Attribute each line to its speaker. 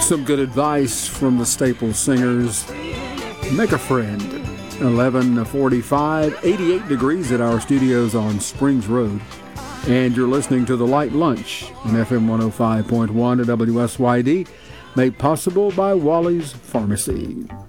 Speaker 1: Some good advice from the Staple Singers. Make a friend. 11:45, 88 degrees at our studios on Springs Road. And you're listening to The Light Lunch on FM 105.1 at WSYD, made possible by Wally's Pharmacy.